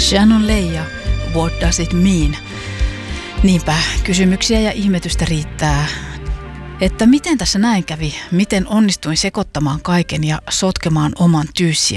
Shannon Leija, What Does It Mean? Niinpä, kysymyksiä ja ihmetystä riittää. Että miten tässä näin kävi, miten onnistuin sekoittamaan kaiken ja sotkemaan oman tyyssien